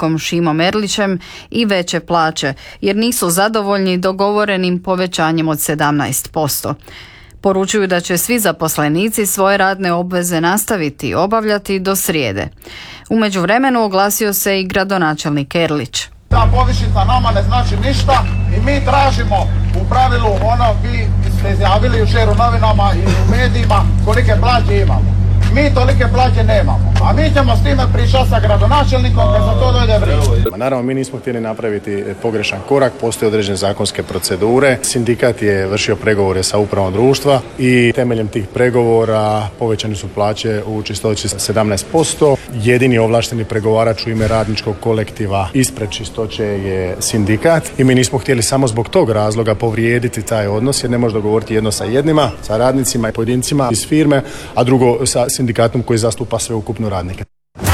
načelnikom Šimom Erlićem i veće plaće, jer nisu zadovoljni dogovorenim povećanjem od 17%. Poručuju da će svi zaposlenici svoje radne obveze nastaviti obavljati do srijede. U međuvremenu oglasio se i gradonačelnik Erlić. Ta povišica nama ne znači ništa i mi tražimo u pravilu vi ste izjavili jučer u novinama i u medijima kolike plaće imamo. Mi tolike plaće nemamo, a mi ćemo s time pričati sa gradonačelnikom kad za to dojde vrijeme. Naravno, mi nismo htjeli napraviti pogrešan korak, postoje određene zakonske procedure. Sindikat je vršio pregovore sa upravom društva i temeljem tih pregovora povećane su plaće u čistoći 17%. Jedini ovlašteni pregovarač u ime radničkog kolektiva ispred čistoće je sindikat i mi nismo htjeli samo zbog tog razloga povrijediti taj odnos, jer ne može dogovoriti jedno sa jednima, sa radnicima i pojedincima iz firme, a drugo sa sindikatom koji zastupa sveukupno radnike.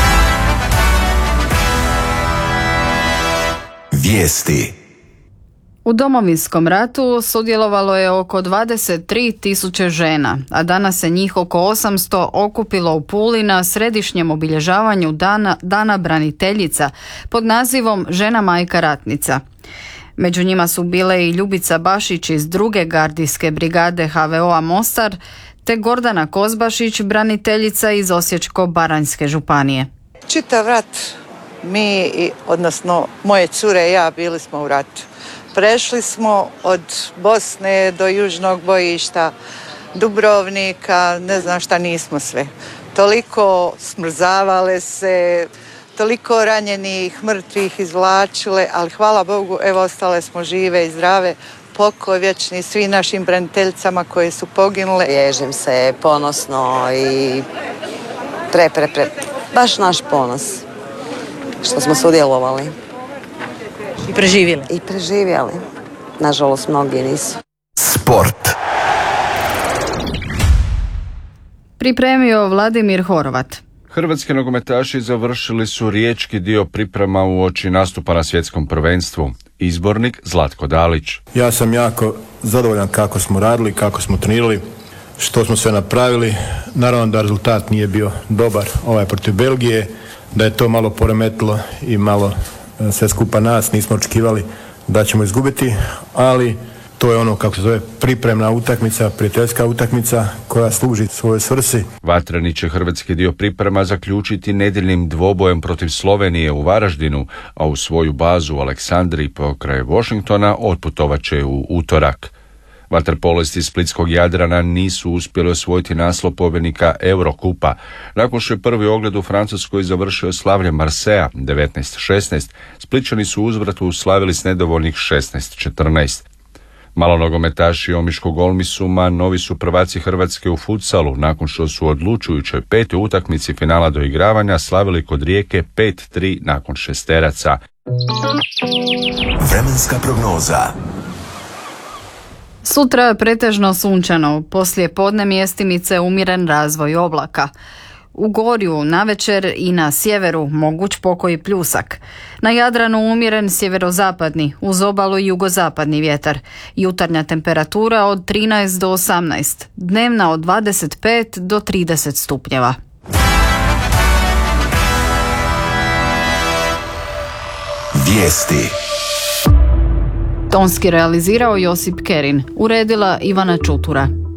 Vijesti. U Domovinskom ratu sudjelovalo je oko 23.000 žena, a danas se njih oko 800 okupilo u Puli na središnjem obilježavanju Dana braniteljica pod nazivom Žena majka ratnica. Među njima su bile i Ljubica Bašić iz 2. gardijske brigade HVO-a Mostar, te Gordana Kozbašić, braniteljica iz Osječko-baranjske županije. Čitav rat mi, odnosno moje cure i ja, bili smo u ratu. Prešli smo od Bosne do južnog bojišta, Dubrovnika, ne znam šta nismo sve. Toliko smrzavale se, toliko ranjenih, mrtvih izvlačile, ali hvala Bogu, evo ostale smo žive i zdrave. Pokoj vječni svi našim braniteljicama koje su poginule. Ježim se ponosno i baš naš ponos što smo sudjelovali. I preživjeli. Nažalost, mnogi nisu. Sport. Pripremio Vladimir Horvat. Hrvatski nogometaši završili su riječki dio priprema uoči nastupa na svjetskom prvenstvu. Izbornik Zlatko Dalić. Ja sam jako zadovoljan kako smo radili, kako smo trenirali, što smo sve napravili. Naravno da rezultat nije bio dobar protiv Belgije, da je to malo poremetilo i malo sve skupa nas, nismo očekivali da ćemo izgubiti, ali to je ono, kako se zove, pripremna utakmica, prijateljska utakmica koja služi svojoj svrsi. Vatreni će hrvatski dio priprema zaključiti nedjeljnim dvobojem protiv Slovenije u Varaždinu, a u svoju bazu u Aleksandriji pokraj Washingtona otputovat će u utorak. Vaterpolisti iz splitskog Jadrana nisu uspjeli osvojiti naslov pobjednika Eurokupa. Nakon što je prvi ogled u Francuskoj završio slavljem Marseja 19-16, Splićani su uzvratu uslavili s nedovoljnih 16-14. Malonogometaši Omiškog Olmisuma novi su prvaci Hrvatske u futsalu nakon što su odlučujućoj 5. utakmici finala doigravanja slavili kod Rijeke 5-3 nakon šesteraca. Vremenska prognoza. Sutra je pretežno sunčano, poslije podne mjestimice umjeren razvoj oblaka. U Gorju navečer i na sjeveru moguć pokoji pljusak. Na Jadranu umjeren sjeverozapadni, uz obalu jugozapadni vjetar. Jutarnja temperatura od 13 do 18, dnevna od 25 do 30 stupnjeva. Vijesti. Tonski realizirao Josip Kerin, uredila Ivana Čutura.